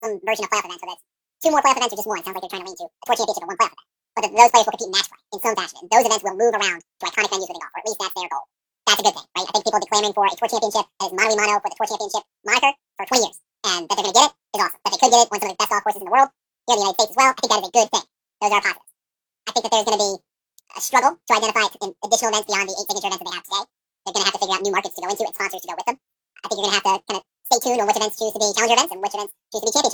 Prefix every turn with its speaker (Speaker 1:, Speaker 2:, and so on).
Speaker 1: version of playoff events, whether it's two more playoff events or just one. Sounds like they're trying to lean to a tour championship and one playoff event. But those players will compete match play in some fashion. And those events will move around to iconic venues within golf, or at least that's their goal. That's a good thing, right? I think people declaring for a tour championship as mano a mano for the tour championship moniker for 20 years, and that they're going to get it is awesome. That they could get it on some of the best golf courses in the world here in the United States as well. I think that is a good thing. Those are positives. I think that there's going to be a struggle to identify additional events beyond the 8 signature events that they have today. They're going to have to figure out new markets to go into and sponsors to go with them. I think you're going to have to kind of stay tuned on which events choose to be challenger events and which events choose to be championship